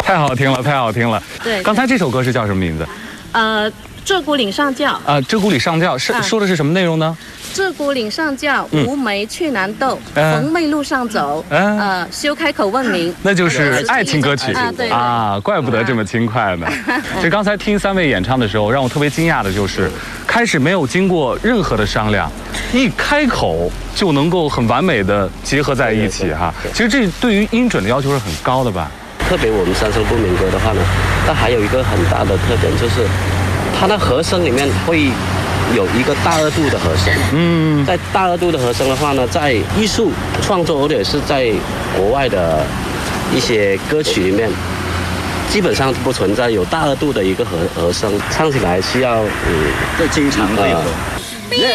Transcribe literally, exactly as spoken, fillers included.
太好听了，太好听了。 对， 刚才这首歌是叫什么名字？ 呃，鹧鸪岭上教。 啊，鹧鸪岭上教是、 啊、 说的是什么内容呢？ 鹧鸪岭上教，无梅却难斗， 嗯、 逢妹路上走，嗯、呃，休开口问名。 那就是爱情歌曲啊，对啊，怪不得这么轻快呢。这刚才听三位演唱的时候，让我特别惊讶的就是，开始没有经过任何的商量，一开口就能够很完美的结合在一起哈。其实这对于音准的要求是很高的吧？ 特别我们三声部民歌的话呢，它还有一个很大的特点就是，它的和声里面会有一个大二度的和声。嗯，在大二度的和声的话呢，在艺术创作或者是在国外的一些歌曲里面，基本上不存在有大二度的一个和和声，唱起来需要嗯更经常会有。